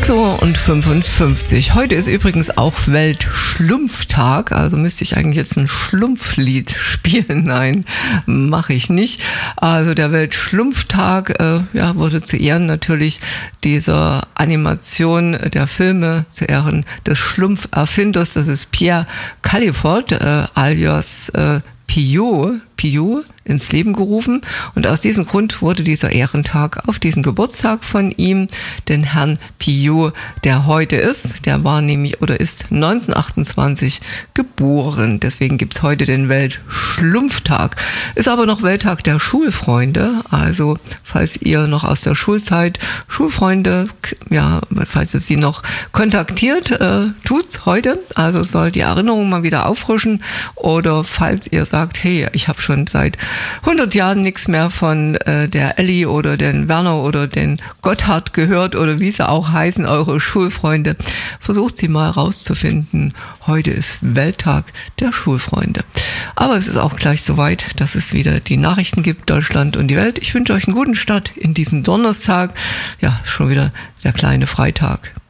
6:55 Uhr. Heute ist übrigens auch Weltschlumpftag, also müsste ich eigentlich jetzt ein Schlumpflied spielen. Nein, mache ich nicht. Also der Weltschlumpftag wurde zu Ehren natürlich dieser Animation der Filme, zu Ehren des Schlumpferfinders, das ist Pierre Califort, alias Piot ins Leben gerufen, und aus diesem Grund wurde dieser Ehrentag auf diesen Geburtstag von ihm, den Herrn Piot, der heute ist, der war nämlich oder ist 1928 geboren. Deswegen gibt's heute den Weltschlumpftag. Ist aber noch Welttag der Schulfreunde, also falls ihr noch aus der Schulzeit Schulfreunde, falls ihr sie noch kontaktiert, tut's heute, also soll die Erinnerung mal wieder auffrischen, oder falls ihr sagt, hey, ich habe schon seit 100 Jahren nichts mehr von der Elli oder den Werner oder den Gotthard gehört oder wie sie auch heißen, eure Schulfreunde. Versucht sie mal rauszufinden. Heute ist Welttag der Schulfreunde. Aber es ist auch gleich soweit, dass es wieder die Nachrichten gibt, Deutschland und die Welt. Ich wünsche euch einen guten Start in diesen Donnerstag. Ja, schon wieder der kleine Freitag.